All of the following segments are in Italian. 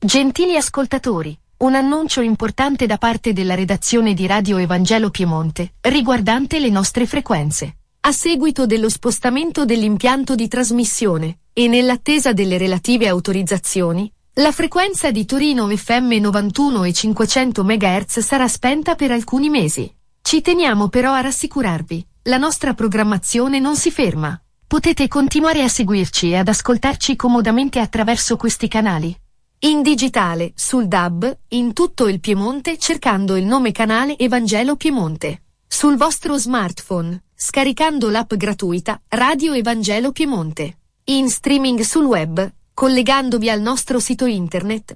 Gentili ascoltatori, un annuncio importante da parte della redazione di Radio Evangelo Piemonte, riguardante le nostre frequenze. A seguito dello spostamento dell'impianto di trasmissione, e nell'attesa delle relative autorizzazioni, la frequenza di Torino FM 91 e 500 MHz sarà spenta per alcuni mesi. Ci teniamo però a rassicurarvi, la nostra programmazione non si ferma. Potete continuare a seguirci e ad ascoltarci comodamente attraverso questi canali. In digitale, sul DAB, in tutto il Piemonte cercando il nome canale Evangelo Piemonte. Sul vostro smartphone, scaricando l'app gratuita Radio Evangelo Piemonte. In streaming sul web, collegandovi al nostro sito internet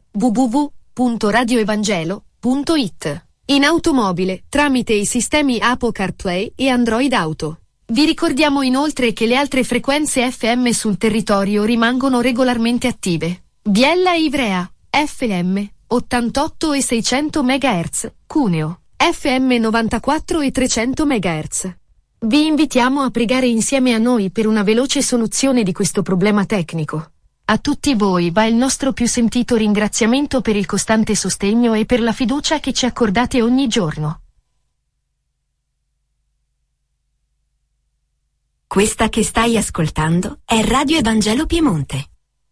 www.radioevangelo.it. In automobile, tramite i sistemi Apple CarPlay e Android Auto. Vi ricordiamo inoltre che le altre frequenze FM sul territorio rimangono regolarmente attive. Biella e Ivrea, FM, 88 e 600 MHz, Cuneo, FM 94 e 300 MHz. Vi invitiamo a pregare insieme a noi per una veloce soluzione di questo problema tecnico. A tutti voi va il nostro più sentito ringraziamento per il costante sostegno e per la fiducia che ci accordate ogni giorno. Questa che stai ascoltando è Radio Evangelo Piemonte.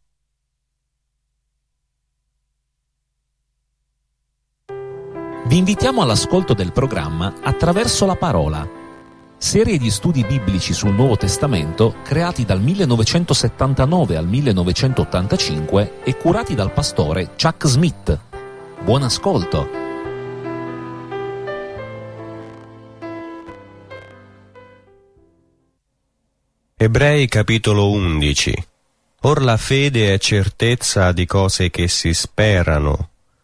Vi invitiamo all'ascolto del programma Attraverso la Parola, serie di studi biblici sul Nuovo Testamento creati dal 1979 al 1985 e curati dal pastore Chuck Smith. Buon ascolto! Ebrei capitolo 11. Or la fede è certezza di cose che si sperano,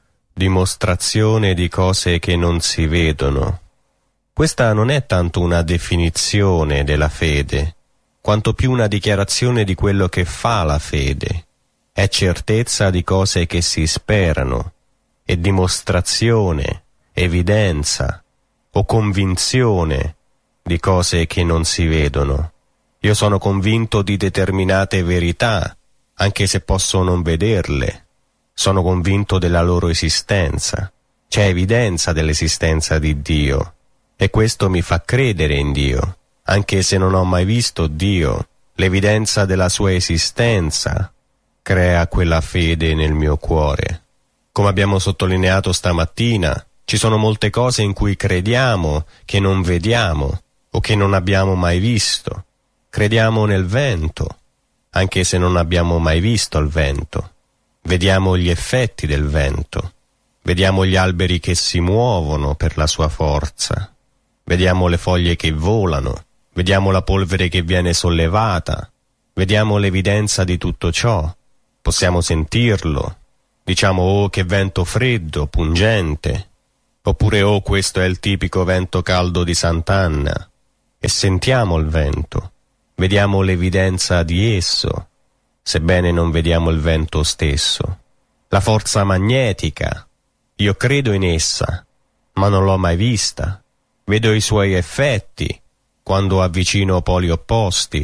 dimostrazione di cose che non si vedono. Questa non è tanto una definizione della fede, quanto più una dichiarazione di quello che fa la fede. È certezza di cose che si sperano, e dimostrazione, evidenza o convinzione di cose che non si vedono. Io sono convinto di determinate verità, anche se posso non vederle. Sono convinto della loro esistenza. C'è evidenza dell'esistenza di Dio, e questo mi fa credere in Dio, anche se non ho mai visto Dio. L'evidenza della sua esistenza crea quella fede nel mio cuore. Come abbiamo sottolineato stamattina, ci sono molte cose in cui crediamo che non vediamo o che non abbiamo mai visto. Crediamo nel vento, anche se non abbiamo mai visto il vento. Vediamo gli effetti del vento, vediamo gli alberi che si muovono per la sua forza, vediamo le foglie che volano, vediamo la polvere che viene sollevata, vediamo l'evidenza di tutto ciò, possiamo sentirlo, diciamo oh che vento freddo, pungente, oppure oh questo è il tipico vento caldo di Sant'Anna, e sentiamo il vento, vediamo l'evidenza di esso, sebbene non vediamo il vento stesso. La forza magnetica, io credo in essa, ma non l'ho mai vista. Vedo i suoi effetti quando avvicino poli opposti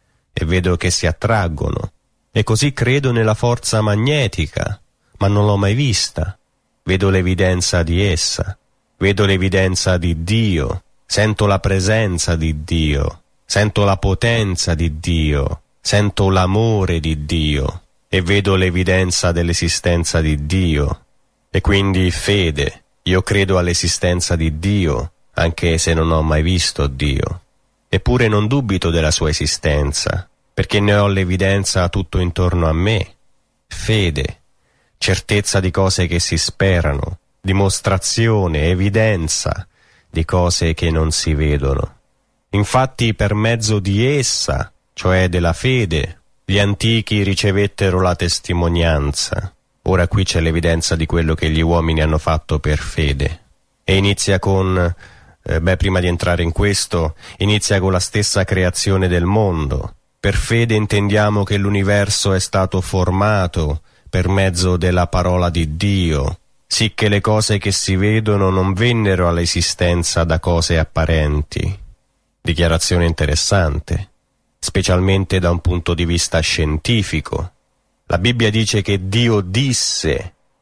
e vedo che si attraggono. E così credo nella forza magnetica, ma non l'ho mai vista. Vedo l'evidenza di essa, vedo l'evidenza di Dio, sento la presenza di Dio, sento la potenza di Dio, sento l'amore di Dio e vedo l'evidenza dell'esistenza di Dio. E quindi fede, io credo all'esistenza di Dio, anche se non ho mai visto Dio. Eppure non dubito della sua esistenza, perché ne ho l'evidenza tutto intorno a me. Fede, certezza di cose che si sperano, dimostrazione, evidenza di cose che non si vedono. Infatti per mezzo di essa, cioè della fede, gli antichi ricevettero la testimonianza. Ora qui c'è l'evidenza di quello che gli uomini hanno fatto per fede. E inizia con, prima di entrare in questo, inizia con la stessa creazione del mondo. Per fede intendiamo che l'universo è stato formato per mezzo della parola di Dio, sicché le cose che si vedono non vennero all'esistenza da cose apparenti. Dichiarazione interessante, specialmente da un punto di vista scientifico. La Bibbia dice che Dio disse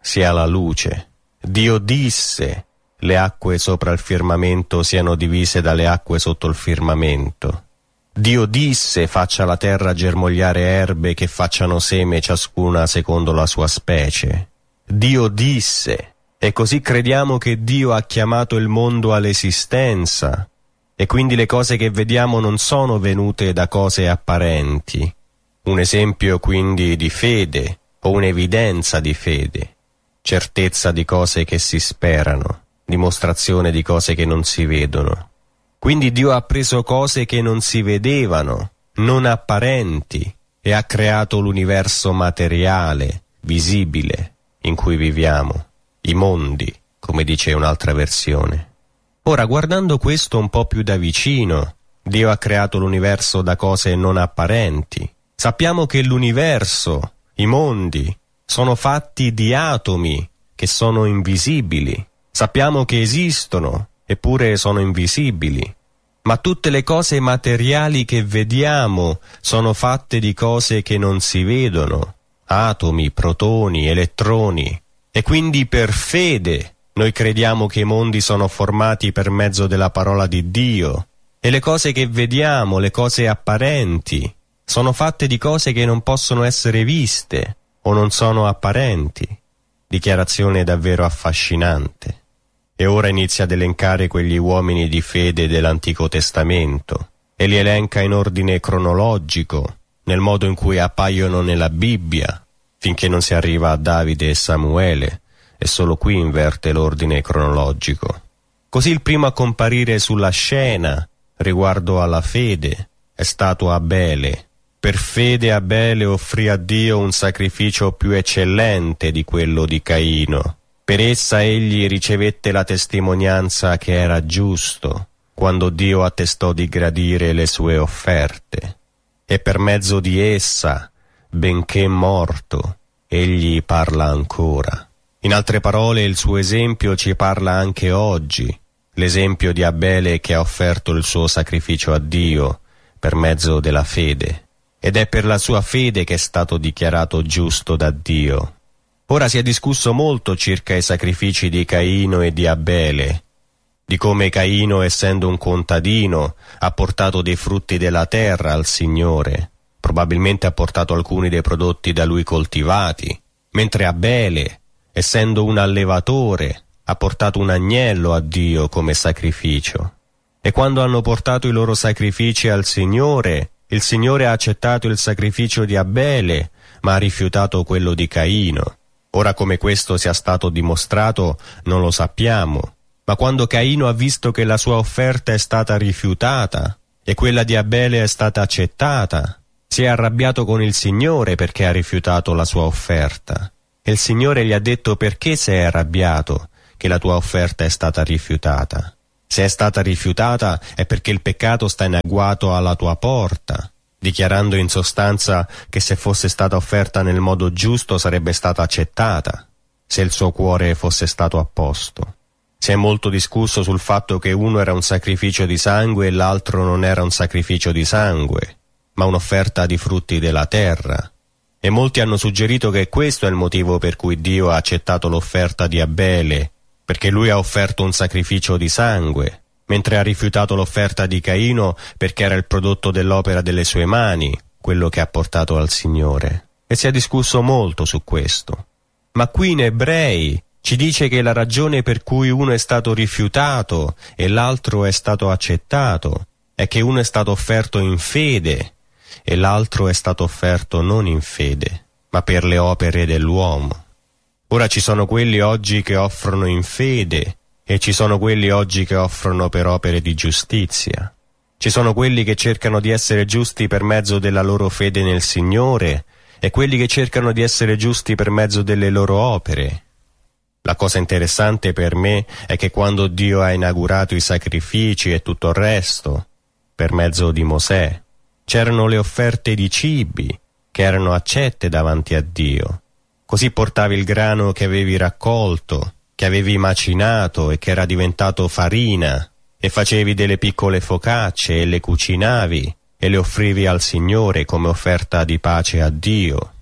sia la luce. Dio disse: le acque sopra il firmamento siano divise dalle acque sotto il firmamento. Dio disse: faccia la terra germogliare erbe che facciano seme ciascuna secondo la sua specie. Dio disse, e così crediamo che Dio ha chiamato il mondo all'esistenza, e quindi le cose che vediamo non sono venute da cose apparenti. Un esempio quindi di fede, o un'evidenza di fede, certezza di cose che si sperano, dimostrazione di cose che non si vedono. Quindi Dio ha preso cose che non si vedevano, non apparenti, e ha creato l'universo materiale, visibile, in cui viviamo, i mondi, come dice un'altra versione. Ora, guardando questo un po' più da vicino, Dio ha creato l'universo da cose non apparenti. Sappiamo che l'universo, i mondi, sono fatti di atomi che sono invisibili. Sappiamo che esistono, eppure sono invisibili. Ma tutte le cose materiali che vediamo sono fatte di cose che non si vedono, atomi, protoni, elettroni. E quindi per fede noi crediamo che i mondi sono formati per mezzo della parola di Dio. E le cose che vediamo, le cose apparenti, sono fatte di cose che non possono essere viste o non sono apparenti. Dichiarazione davvero affascinante. E ora inizia ad elencare quegli uomini di fede dell'Antico Testamento e li elenca in ordine cronologico, nel modo in cui appaiono nella Bibbia, finché non si arriva a Davide e Samuele, e solo qui inverte l'ordine cronologico. Così il primo a comparire sulla scena, riguardo alla fede, è stato Abele. Per fede Abele offrì a Dio un sacrificio più eccellente di quello di Caino. Per essa egli ricevette la testimonianza che era giusto, quando Dio attestò di gradire le sue offerte. E per mezzo di essa, benché morto, egli parla ancora. In altre parole, il suo esempio ci parla anche oggi, l'esempio di Abele che ha offerto il suo sacrificio a Dio per mezzo della fede. Ed è per la sua fede che è stato dichiarato giusto da Dio. Ora si è discusso molto circa i sacrifici di Caino e di Abele, di come Caino, essendo un contadino, ha portato dei frutti della terra al Signore, probabilmente ha portato alcuni dei prodotti da lui coltivati, mentre Abele, essendo un allevatore, ha portato un agnello a Dio come sacrificio. E quando hanno portato i loro sacrifici al Signore, il Signore ha accettato il sacrificio di Abele, ma ha rifiutato quello di Caino. Ora, come questo sia stato dimostrato non lo sappiamo, ma quando Caino ha visto che la sua offerta è stata rifiutata e quella di Abele è stata accettata, si è arrabbiato con il Signore perché ha rifiutato la sua offerta. E il Signore gli ha detto: perché sei arrabbiato che la tua offerta è stata rifiutata? Se è stata rifiutata è perché il peccato sta in agguato alla tua porta, dichiarando in sostanza che se fosse stata offerta nel modo giusto sarebbe stata accettata, se il suo cuore fosse stato a posto. Si è molto discusso sul fatto che uno era un sacrificio di sangue e l'altro non era un sacrificio di sangue, ma un'offerta di frutti della terra. E molti hanno suggerito che questo è il motivo per cui Dio ha accettato l'offerta di Abele, perché lui ha offerto un sacrificio di sangue, mentre ha rifiutato l'offerta di Caino perché era il prodotto dell'opera delle sue mani, quello che ha portato al Signore. E si è discusso molto su questo. Ma qui in Ebrei ci dice che la ragione per cui uno è stato rifiutato e l'altro è stato accettato è che uno è stato offerto in fede e l'altro è stato offerto non in fede, ma per le opere dell'uomo. Ora ci sono quelli oggi che offrono in fede e ci sono quelli oggi che offrono per opere di giustizia. Ci sono quelli che cercano di essere giusti per mezzo della loro fede nel Signore e quelli che cercano di essere giusti per mezzo delle loro opere. La cosa interessante per me è che quando Dio ha inaugurato i sacrifici e tutto il resto, per mezzo di Mosè, c'erano le offerte di cibi che erano accette davanti a Dio. Così portavi il grano che avevi raccolto, che avevi macinato e che era diventato farina, e facevi delle piccole focacce e le cucinavi e le offrivi al Signore come offerta di pace a Dio.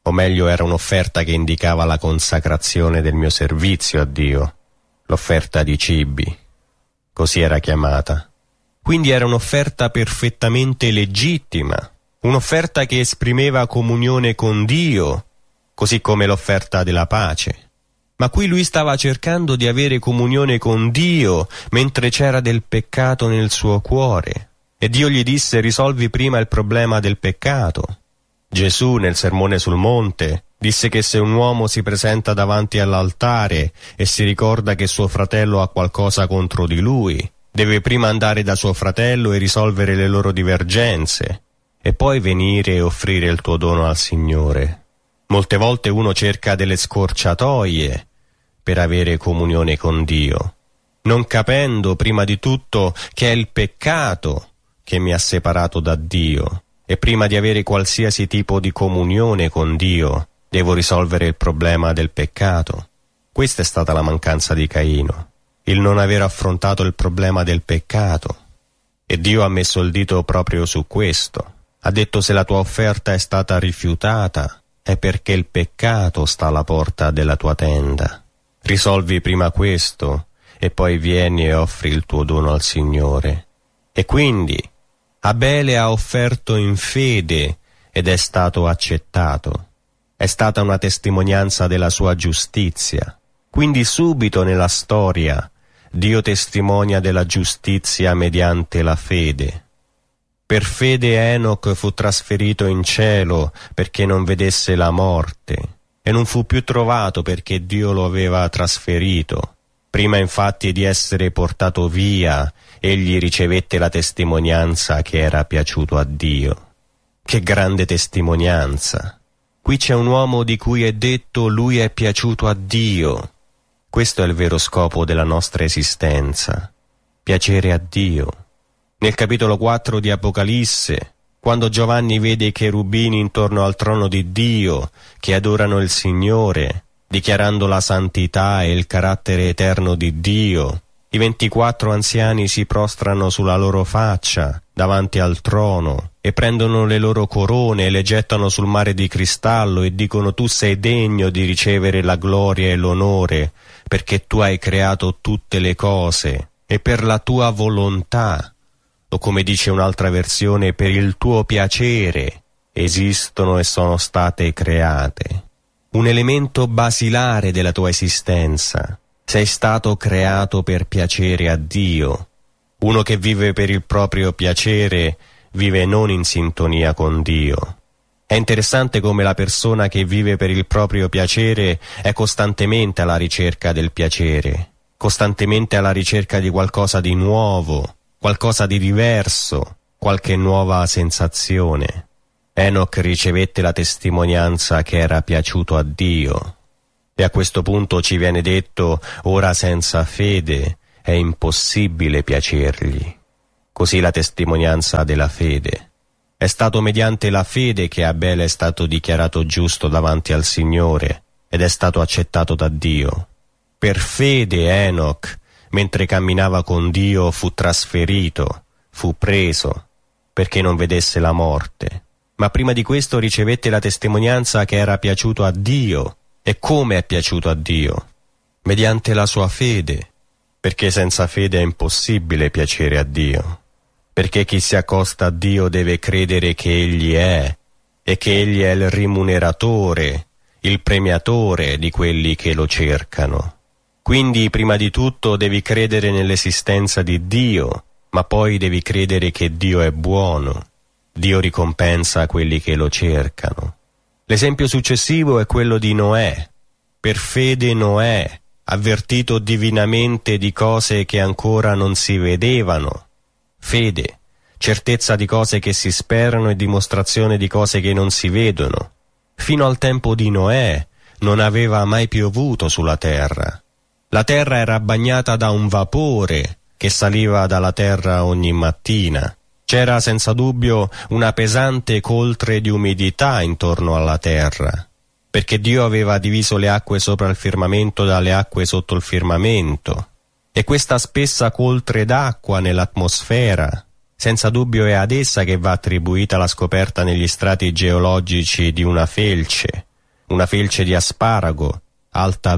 o meglio era un'offerta che indicava la consacrazione del mio servizio a Dio, l'offerta di cibi, così era chiamata. Quindi era un'offerta perfettamente legittima, un'offerta che esprimeva comunione con Dio, così come l'offerta della pace. Ma qui lui stava cercando di avere comunione con Dio mentre c'era del peccato nel suo cuore. E Dio gli disse: risolvi prima il problema del peccato. Gesù nel Sermone sul Monte disse che se un uomo si presenta davanti all'altare e si ricorda che suo fratello ha qualcosa contro di lui, deve prima andare da suo fratello e risolvere le loro divergenze, e poi venire e offrire il tuo dono al Signore. Molte volte uno cerca delle scorciatoie per avere comunione con Dio, non capendo prima di tutto che è il peccato che mi ha separato da Dio, e prima di avere qualsiasi tipo di comunione con Dio devo risolvere il problema del peccato. Questa è stata la mancanza di Caino, il non aver affrontato il problema del peccato. E Dio ha messo il dito proprio su questo. Ha detto: se la tua offerta è stata rifiutata, è perché il peccato sta alla porta della tua tenda. Risolvi prima questo e poi vieni e offri il tuo dono al Signore. E quindi Abele ha offerto in fede ed è stato accettato. È stata una testimonianza della sua giustizia. Quindi subito nella storia Dio testimonia della giustizia mediante la fede. Per fede Enoch fu trasferito in cielo perché non vedesse la morte, e non fu più trovato perché Dio lo aveva trasferito. Prima infatti di essere portato via, egli ricevette la testimonianza che era piaciuto a Dio. Che grande testimonianza! Qui c'è un uomo di cui è detto: lui è piaciuto a Dio. Questo è il vero scopo della nostra esistenza, piacere a Dio. Nel capitolo 4 di Apocalisse, quando Giovanni vede i cherubini intorno al trono di Dio che adorano il Signore, dichiarando la santità e il carattere eterno di Dio, i 24 anziani si prostrano sulla loro faccia davanti al trono e prendono le loro corone e le gettano sul mare di cristallo e dicono: tu sei degno di ricevere la gloria e l'onore, perché tu hai creato tutte le cose e per la tua volontà, o come dice un'altra versione, per il tuo piacere esistono e sono state create. Un elemento basilare della tua esistenza. Sei stato creato per piacere a Dio. Uno che vive per il proprio piacere vive non in sintonia con Dio. È interessante come la persona che vive per il proprio piacere è costantemente alla ricerca del piacere, costantemente alla ricerca di qualcosa di nuovo, qualcosa di diverso, qualche nuova sensazione. Enoch ricevette la testimonianza che era piaciuto a Dio. E a questo punto ci viene detto: ora senza fede è impossibile piacergli. Così la testimonianza della fede. È stato mediante la fede che Abele è stato dichiarato giusto davanti al Signore ed è stato accettato da Dio. Per fede Enoch, mentre camminava con Dio, fu trasferito, fu preso, perché non vedesse la morte. Ma prima di questo ricevette la testimonianza che era piaciuto a Dio. E come è piaciuto a Dio? Mediante la sua fede, perché senza fede è impossibile piacere a Dio. Perché chi si accosta a Dio deve credere che Egli è, e che Egli è il rimuneratore, il premiatore di quelli che lo cercano. Quindi prima di tutto devi credere nell'esistenza di Dio, ma poi devi credere che Dio è buono. Dio ricompensa quelli che lo cercano. L'esempio successivo è quello di Noè. Per fede Noè, avvertito divinamente di cose che ancora non si vedevano. Fede, certezza di cose che si sperano e dimostrazione di cose che non si vedono. Fino al tempo di Noè non aveva mai piovuto sulla terra. La terra era bagnata da un vapore che saliva dalla terra ogni mattina. C'era senza dubbio una pesante coltre di umidità intorno alla terra, perché Dio aveva diviso le acque sopra il firmamento dalle acque sotto il firmamento, e questa spessa coltre d'acqua nell'atmosfera, senza dubbio è ad essa che va attribuita la scoperta negli strati geologici di una felce, una felce di asparago, alta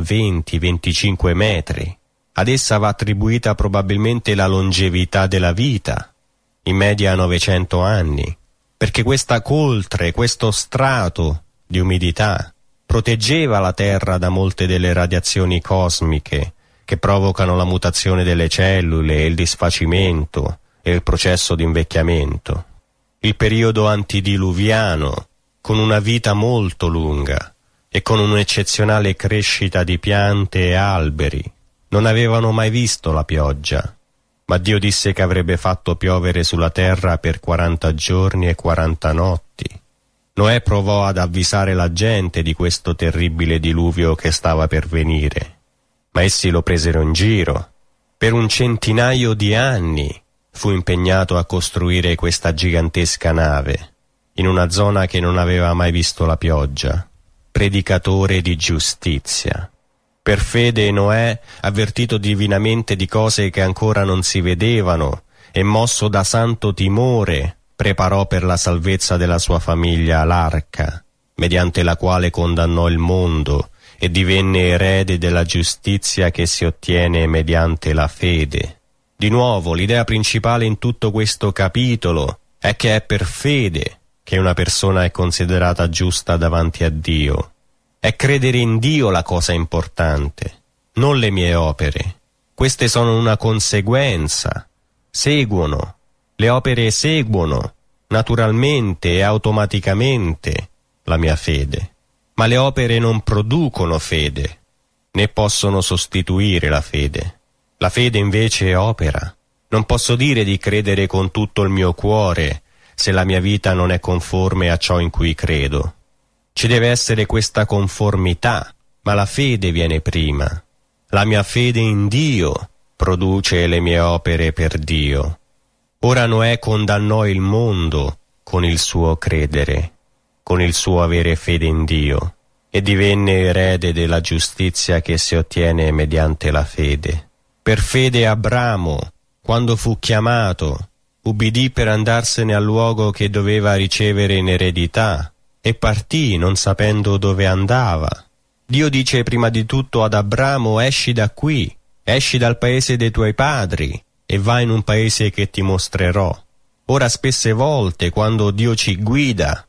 20-25 metri. Ad essa va attribuita probabilmente la longevità della vita, in media 900 anni, perché questa coltre, questo strato di umidità, proteggeva la Terra da molte delle radiazioni cosmiche che provocano la mutazione delle cellule, il disfacimento e il processo di invecchiamento. Il periodo antidiluviano, con una vita molto lunga e con un'eccezionale crescita di piante e alberi, non avevano mai visto la pioggia, ma Dio disse che avrebbe fatto piovere sulla terra per 40 giorni e 40 notti. Noè provò ad avvisare la gente di questo terribile diluvio che stava per venire, ma essi lo presero in giro. Per un centinaio di anni fu impegnato a costruire questa gigantesca nave, in una zona che non aveva mai visto la pioggia, predicatore di giustizia. Per fede Noè, avvertito divinamente di cose che ancora non si vedevano e mosso da santo timore, preparò per la salvezza della sua famiglia l'arca, mediante la quale condannò il mondo e divenne erede della giustizia che si ottiene mediante la fede. Di nuovo, l'idea principale in tutto questo capitolo è che è per fede che una persona è considerata giusta davanti a Dio. È credere in Dio la cosa importante, non le mie opere. Queste sono una conseguenza, seguono. Le opere seguono, naturalmente e automaticamente, la mia fede. Ma le opere non producono fede, né possono sostituire la fede. La fede invece opera. Non posso dire di credere con tutto il mio cuore se la mia vita non è conforme a ciò in cui credo. Ci deve essere questa conformità, ma la fede viene prima. La mia fede in Dio produce le mie opere per Dio. Ora Noè condannò il mondo con il suo credere, con il suo avere fede in Dio, e divenne erede della giustizia che si ottiene mediante la fede. Per fede Abramo, quando fu chiamato, ubbidì per andarsene al luogo che doveva ricevere in eredità, e partì non sapendo dove andava. Dio dice prima di tutto ad Abramo: esci da qui, esci dal paese dei tuoi padri, e vai in un paese che ti mostrerò. Ora spesse volte, quando Dio ci guida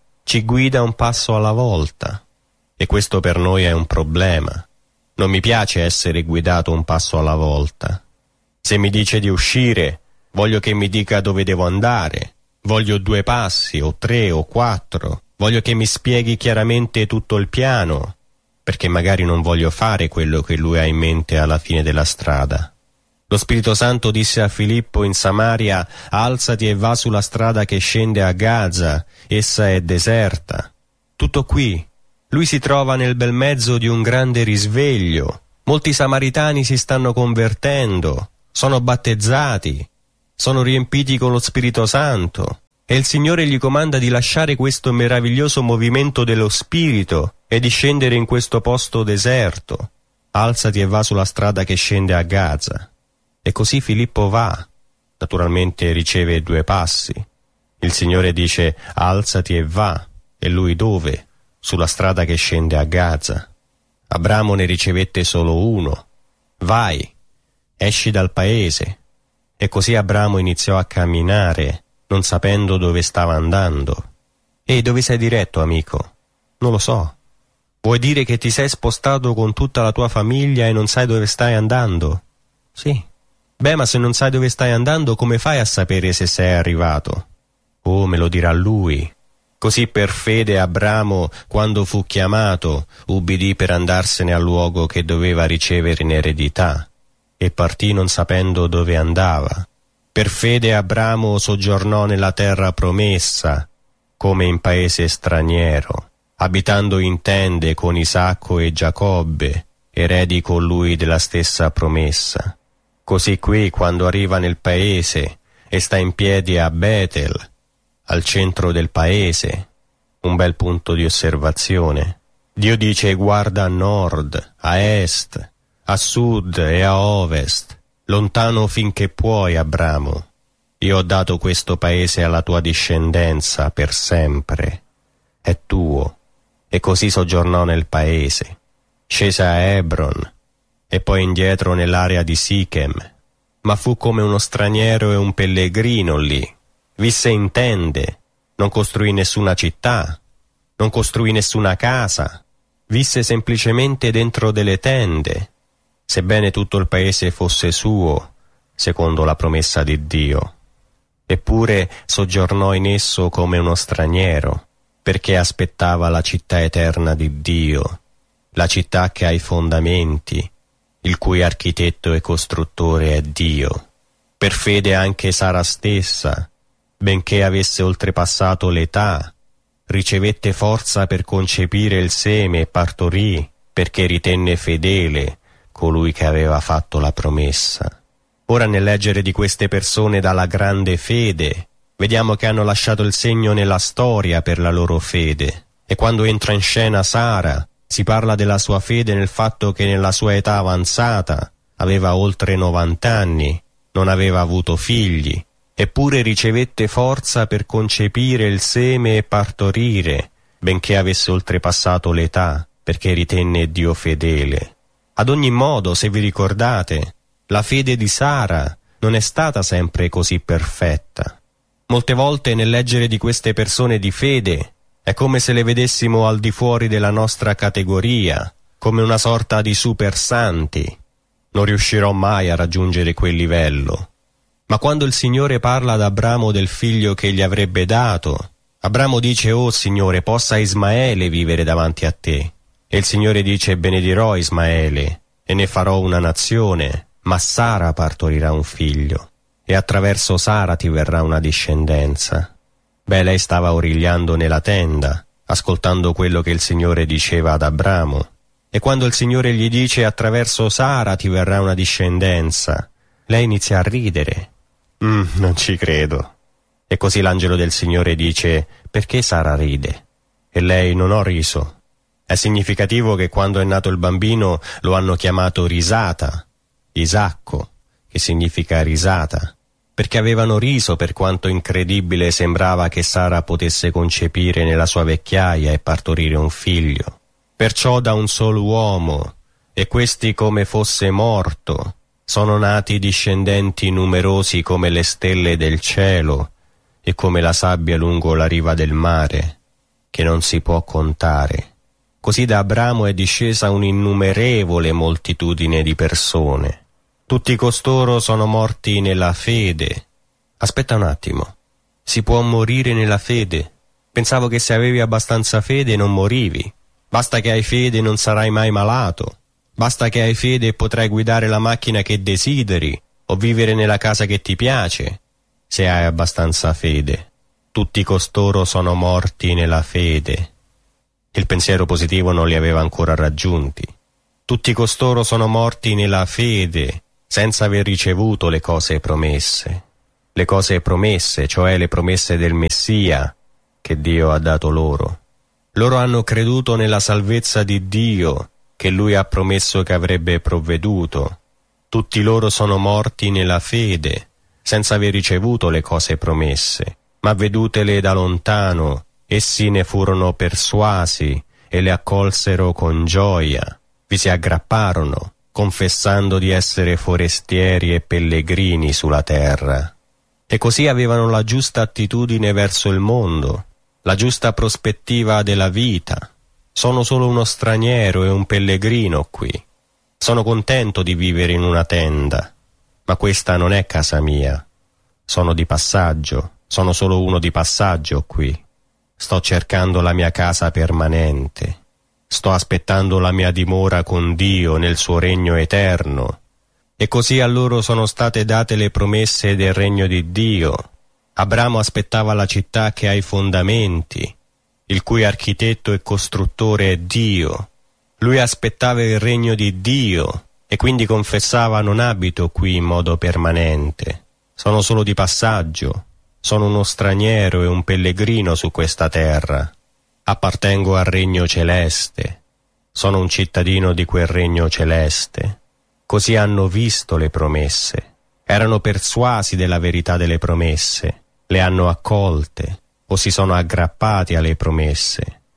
un passo alla volta. E questo per noi è un problema. Non mi piace essere guidato un passo alla volta. Se mi dice di uscire, voglio che mi dica dove devo andare. Voglio 2 passi, o 3, o 4. Voglio che mi spieghi chiaramente tutto il piano, perché magari non voglio fare quello che lui ha in mente alla fine della strada. Lo Spirito Santo disse a Filippo in Samaria: alzati e va sulla strada che scende a Gaza, essa è deserta. Tutto qui. Lui si trova nel bel mezzo di un grande risveglio. Molti samaritani si stanno convertendo, sono battezzati, sono riempiti con lo Spirito Santo. E il Signore gli comanda di lasciare questo meraviglioso movimento dello Spirito e di scendere in questo posto deserto. Alzati e va sulla strada che scende a Gaza. E così Filippo va. Naturalmente riceve 2 passi. Il Signore dice: alzati e va. E lui dove? Sulla strada che scende a Gaza. Abramo ne ricevette solo 1. Vai, esci dal paese. E così Abramo iniziò a camminare, non sapendo dove stava andando. Ehi, dove sei diretto, amico? Non lo so. Vuoi dire che ti sei spostato con tutta la tua famiglia e non sai dove stai andando? Sì. Beh, ma se non sai dove stai andando, come fai a sapere se sei arrivato? Oh, me lo dirà lui. Così per fede Abramo, quando fu chiamato, ubbidì per andarsene al luogo che doveva ricevere in eredità, e partì non sapendo dove andava. Per fede Abramo soggiornò nella terra promessa, come in paese straniero, abitando in tende con Isacco e Giacobbe, eredi con lui della stessa promessa. Così qui, quando arriva nel paese e sta in piedi a Betel, al centro del paese, un bel punto di osservazione, Dio dice: guarda a nord, a est, a sud e a ovest, lontano finché puoi, Abramo. Io ho dato questo paese alla tua discendenza per sempre. È tuo. e così soggiornò nel paese. Scese a Hebron e poi indietro nell'area di Sichem, ma fu come uno straniero e un pellegrino lì. Visse in tende, non costruì nessuna città, non costruì nessuna casa, visse semplicemente dentro delle tende, sebbene tutto il paese fosse suo, secondo la promessa di Dio. Eppure soggiornò in esso come uno straniero, perché aspettava la città eterna di Dio, la città che ha i fondamenti, il cui architetto e costruttore è Dio. Per fede anche Sara stessa, benché avesse oltrepassato l'età, ricevette forza per concepire il seme e partorì, perché ritenne fedele colui che aveva fatto la promessa. Ora, nel leggere di queste persone dalla grande fede, vediamo che hanno lasciato il segno nella storia per la loro fede. E quando entra in scena Sara, si parla della sua fede nel fatto che nella sua età avanzata, aveva oltre 90 anni, non aveva avuto figli, eppure ricevette forza per concepire il seme e partorire, benché avesse oltrepassato l'età, perché ritenne Dio fedele. Ad ogni modo, se vi ricordate, la fede di Sara non è stata sempre così perfetta. Molte volte nel leggere di queste persone di fede è come se le vedessimo al di fuori della nostra categoria, come una sorta di super santi. Non riuscirò mai a raggiungere quel livello. Ma quando il Signore parla ad Abramo del figlio che gli avrebbe dato, Abramo dice: «Oh Signore, possa Ismaele vivere davanti a te». E il Signore dice: «Benedirò Ismaele e ne farò una nazione, ma Sara partorirà un figlio e attraverso Sara ti verrà una discendenza». Beh, lei stava origliando nella tenda, ascoltando quello che il Signore diceva ad Abramo. E quando il Signore gli dice: «Attraverso Sara ti verrà una discendenza», lei inizia a ridere. Non ci credo. E così l'angelo del Signore dice: «Perché Sara ride?» E lei: «Non ho riso». È significativo che quando è nato il bambino lo hanno chiamato risata, Isacco, che significa risata, perché avevano riso per quanto incredibile sembrava che Sara potesse concepire nella sua vecchiaia e partorire un figlio. Perciò da un solo uomo, e questi come fosse morto, sono nati discendenti numerosi come le stelle del cielo e come la sabbia lungo la riva del mare, che non si può contare. Così da Abramo è discesa un'innumerevole moltitudine di persone. Tutti costoro sono morti nella fede. Aspetta un attimo, si può morire nella fede? Pensavo che se avevi abbastanza fede non morivi. Basta che hai fede e non sarai mai malato. Basta che hai fede e potrai guidare la macchina che desideri o vivere nella casa che ti piace, se hai abbastanza fede. Tutti costoro sono morti nella fede. Il pensiero positivo non li aveva ancora raggiunti. Tutti costoro sono morti nella fede, senza aver ricevuto le cose promesse. Le cose promesse, cioè le promesse del Messia, che Dio ha dato loro. Loro hanno creduto nella salvezza di Dio, che Lui ha promesso che avrebbe provveduto. Tutti loro sono morti nella fede, senza aver ricevuto le cose promesse, ma vedutele da lontano, essi ne furono persuasi e le accolsero con gioia. Vi si aggrapparono, confessando di essere forestieri e pellegrini sulla terra. E così avevano la giusta attitudine verso il mondo, la giusta prospettiva della vita. Sono solo uno straniero e un pellegrino qui. Sono contento di vivere in una tenda, ma questa non è casa mia. Sono di passaggio, sono solo uno di passaggio qui. Sto cercando la mia casa permanente. Sto aspettando la mia dimora con Dio nel suo regno eterno. E così a loro sono state date le promesse del regno di Dio. Abramo aspettava la città che ha i fondamenti, il cui architetto e costruttore è Dio. Lui aspettava il regno di Dio e quindi confessava: non abito qui in modo permanente. Sono solo di passaggio. Sono uno straniero e un pellegrino su questa terra. Appartengo al regno celeste. Sono un cittadino di quel regno celeste. Così hanno visto le promesse. Erano persuasi della verità delle promesse. Le hanno accolte o si sono aggrappati alle promesse.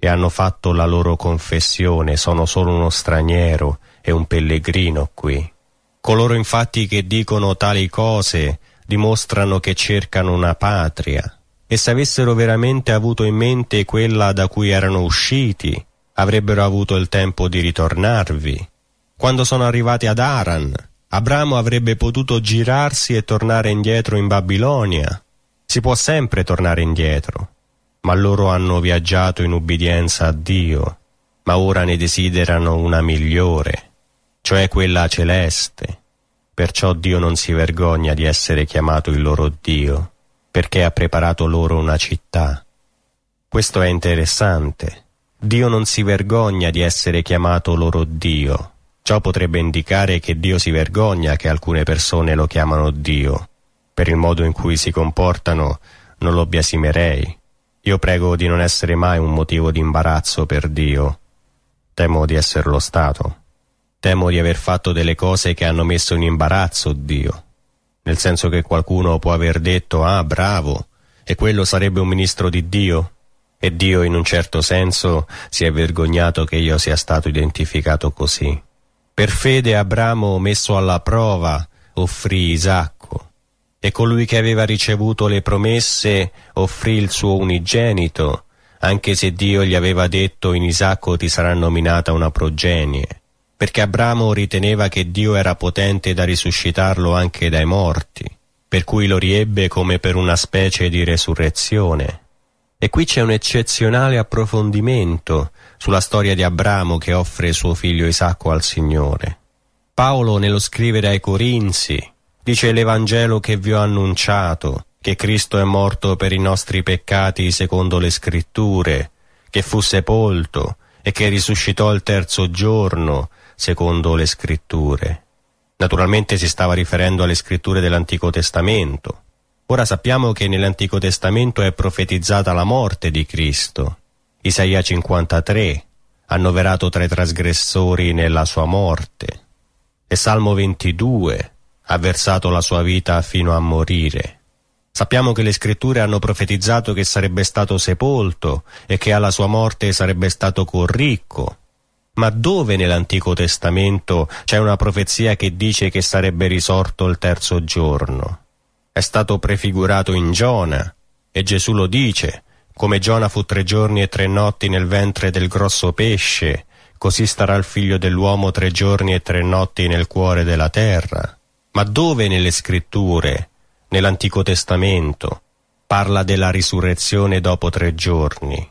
e hanno fatto la loro confessione: sono solo uno straniero e un pellegrino qui. Coloro infatti che dicono tali cose dimostrano che cercano una patria, e se avessero veramente avuto in mente quella da cui erano usciti, avrebbero avuto il tempo di ritornarvi. Quando sono arrivati ad Aran, Abramo avrebbe potuto girarsi e tornare indietro in Babilonia. Si può sempre tornare indietro, ma loro hanno viaggiato in ubbidienza a Dio, ma ora ne desiderano una migliore, cioè quella celeste. Perciò Dio non si vergogna di essere chiamato il loro Dio, perché ha preparato loro una città. Questo è interessante. Dio non si vergogna di essere chiamato loro Dio. Ciò potrebbe indicare che Dio si vergogna che alcune persone lo chiamano Dio. Per il modo in cui si comportano non lo biasimerei. Io prego di non essere mai un motivo di imbarazzo per Dio. Temo di esserlo stato. Temo di aver fatto delle cose che hanno messo in imbarazzo Dio. Nel senso che qualcuno può aver detto: ah, bravo, e quello sarebbe un ministro di Dio? E Dio in un certo senso si è vergognato che io sia stato identificato così. Per fede Abramo, messo alla prova, offrì Isacco, e colui che aveva ricevuto le promesse offrì il suo unigenito, anche se Dio gli aveva detto: in Isacco ti sarà nominata una progenie, perché Abramo riteneva che Dio era potente da risuscitarlo anche dai morti, per cui lo riebbe come per una specie di resurrezione. E qui c'è un eccezionale approfondimento sulla storia di Abramo che offre suo figlio Isacco al Signore. Paolo, nello scrivere ai Corinzi, dice: l'Evangelo che vi ho annunciato, che Cristo è morto per i nostri peccati secondo le Scritture, che fu sepolto e che risuscitò il terzo giorno secondo le Scritture. Naturalmente si stava riferendo alle Scritture dell'Antico Testamento. Ora sappiamo che nell'Antico Testamento è profetizzata la morte di Cristo. Isaia 53, annoverato tra i trasgressori nella sua morte. E Salmo 22, ha versato la sua vita fino a morire. Sappiamo che le Scritture hanno profetizzato che sarebbe stato sepolto e che alla sua morte sarebbe stato ricco. Ma dove nell'Antico Testamento c'è una profezia che dice che sarebbe risorto il terzo giorno? È stato prefigurato in Giona, e Gesù lo dice: come Giona fu 3 giorni e 3 notti nel ventre del grosso pesce, così starà il figlio dell'uomo 3 giorni e 3 notti nel cuore della terra. Ma dove nelle Scritture, nell'Antico Testamento, parla della risurrezione dopo 3 giorni?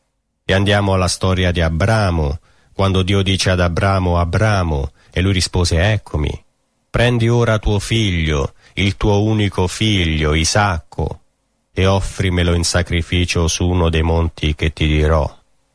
E andiamo alla storia di Abramo, quando Dio dice ad Abramo: Abramo, e lui rispose: eccomi. Prendi ora tuo figlio, il tuo unico figlio, Isacco, e offrimelo in sacrificio su uno dei monti che ti dirò.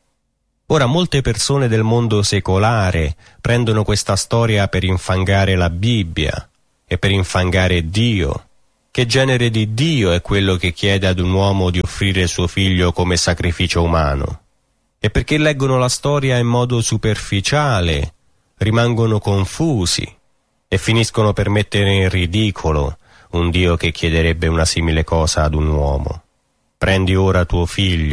Ora molte persone del mondo secolare prendono questa storia per infangare la Bibbia e per infangare Dio. Che genere di Dio è quello che chiede ad un uomo di offrire suo figlio come sacrificio umano? E perché leggono la storia in modo superficiale, rimangono confusi e finiscono per mettere in ridicolo un Dio che chiederebbe una simile cosa ad un uomo. Prendi ora tuo figlio,